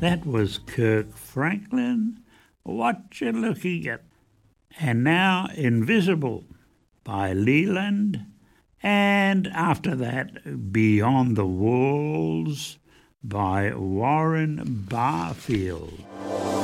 That was Kirk Franklin. What you looking at? And now Invisible by Leland. And after that, Beyond the Walls by Warren Barfield.